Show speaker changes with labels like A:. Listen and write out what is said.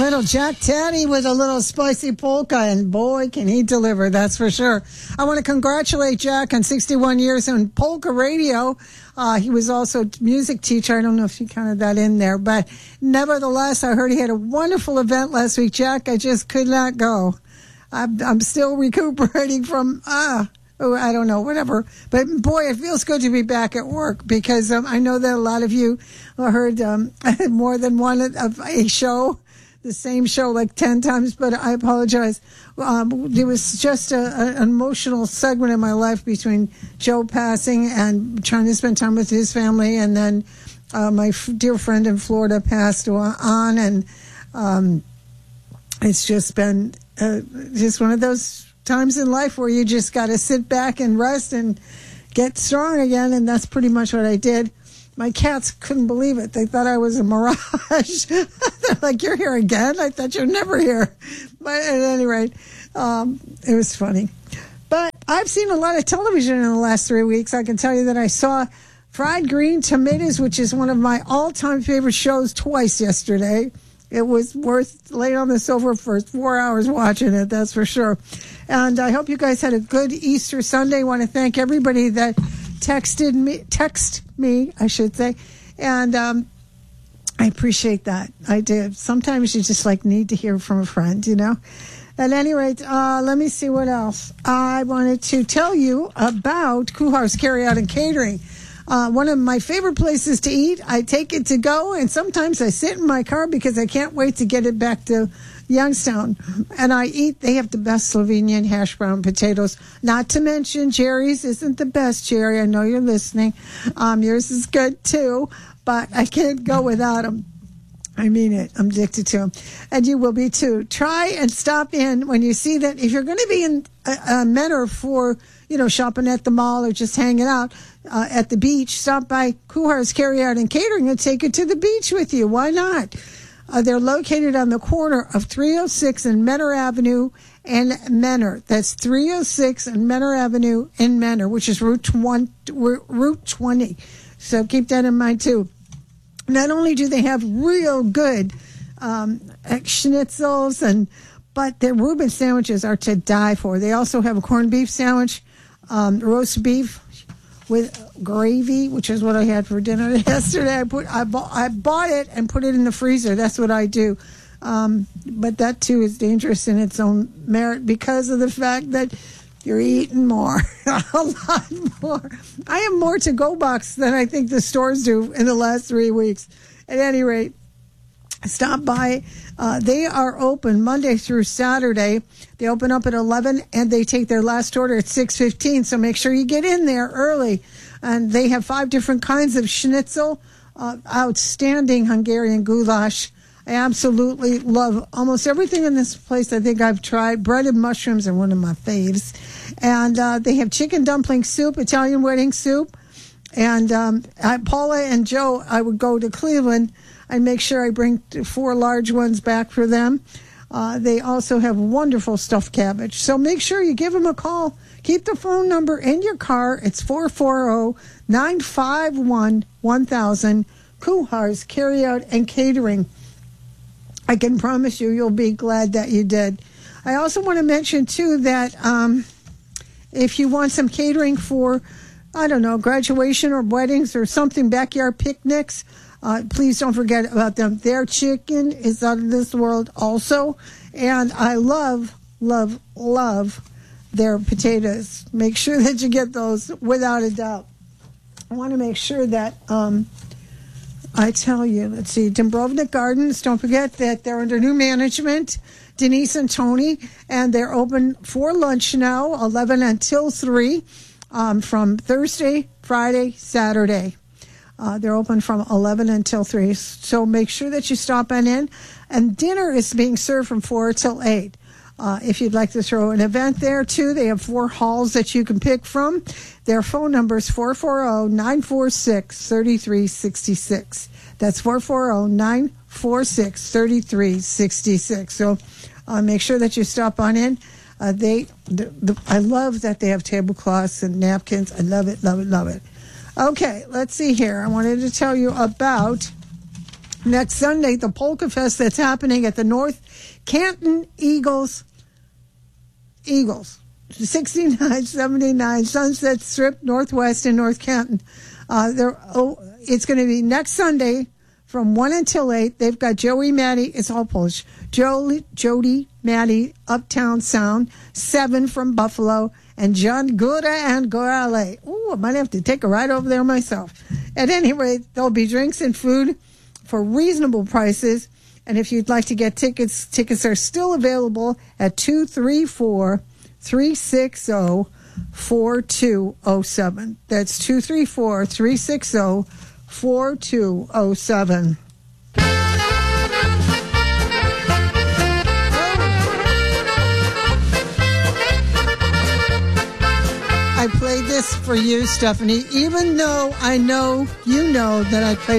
A: little Jack Taddy with a little spicy polka, and boy, can he deliver, that's for sure. I want to congratulate Jack on 61 years on polka radio. He was also a music teacher. I don't know if you counted that in there, but nevertheless, I heard he had a wonderful event last week. Jack, I just could not go. I'm still recuperating from, I don't know, whatever. But boy, it feels good to be back at work because I know that a lot of you heard more than one of a show, the same show like 10 times, but I apologize. There was just an emotional segment in my life between Joe passing and trying to spend time with his family, and then my dear friend in Florida passed on, and it's just been just one of those times in life where you just got to sit back and rest and get strong again, and that's pretty much what I did. My cats couldn't believe it. They thought I was a mirage. They're like, "You're here again? I thought you're never here." But at any rate, it was funny. But I've seen a lot of television in the last 3 weeks. I can tell you that I saw Fried Green Tomatoes, which is one of my all-time favorite shows, twice yesterday. It was worth laying on the sofa for 4 hours watching it, that's for sure. And I hope you guys had a good Easter Sunday. I want to thank everybody that text me, I should say. And I appreciate that. I did. Sometimes you just need to hear from a friend, you know. At any rate, let me see what else. I wanted to tell you about Kuhar's Carryout and Catering. One of my favorite places to eat. I take it to go, and sometimes I sit in my car because I can't wait to get it back to Youngstown. And I eat. They have the best Slovenian hash brown potatoes. Not to mention Jerry's isn't the best, Jerry. I know you're listening. Yours is good too, but I can't go without them. I mean it. I'm addicted to them. And you will be too. Try and stop in when you see that. If you're going to be in Menor for, shopping at the mall or just hanging out at the beach, stop by Kuhar's Carryout and Catering and take it to the beach with you. Why not? They're located on the corner of 306 and Menor Avenue in Menor. That's 306 and Menor Avenue in Menor, which is Route 20. So keep that in mind too. Not only do they have real good schnitzels, but their Reuben sandwiches are to die for. They also have a corned beef sandwich, roast beef with gravy, which is what I had for dinner yesterday. I bought it and put it in the freezer. That's what I do. But that too is dangerous in its own merit because of the fact that you're eating more, a lot more. I have more to-go box than I think the stores do in the last 3 weeks. At any rate, stop by. They are open Monday through Saturday. They open up at 11, and they take their last order at 6:15, so make sure you get in there early. And they have 5 different kinds of schnitzel, outstanding Hungarian goulash. I absolutely love almost everything in this place. I think I've tried. Breaded mushrooms are one of my faves. And they have chicken dumpling soup, Italian wedding soup. And Paula and Joe, I would go to Cleveland and make sure I bring 4 large ones back for them. They also have wonderful stuffed cabbage. So make sure you give them a call. Keep the phone number in your car. It's 440-951-1000. Kuhar's Carryout and Catering. I can promise you'll be glad that you did. I also want to mention, too, that if you want some catering for, graduation or weddings or something, backyard picnics, please don't forget about them. Their chicken is out of this world also. And I love, love, love their potatoes. Make sure that you get those without a doubt. I want to make sure that I tell you, let's see, Dubrovnik Gardens, don't forget that they're under new management, Denise and Tony, and they're open for lunch now, 11 until 3, from Thursday, Friday, Saturday. They're open from 11 until 3, so make sure that you stop on in. And dinner is being served from 4 till 8. If you'd like to throw an event there, too, they have 4 halls that you can pick from. Their phone number is 440-946-3366. That's 440-946-3366. So make sure that you stop on in. I love that they have tablecloths and napkins. I love it, love it, love it. Okay, let's see here. I wanted to tell you about Next Sunday, the Polka Fest that's happening at the North Canton Eagles, 6979 Sunset Strip, Northwest in North Canton. It's going to be next Sunday from 1 until 8. They've got Joey Maddie, it's all Polish, Jody Maddie, Uptown Sound, 7 from Buffalo, and John Gura and Gorale. Ooh, I might have to take a ride over there myself. At any rate, there'll be drinks and food for reasonable prices. And if you'd like to get tickets are still available at 234-360-4207. That's 234-360-4207. I played this for you, Stephanie, even though I know you know that I played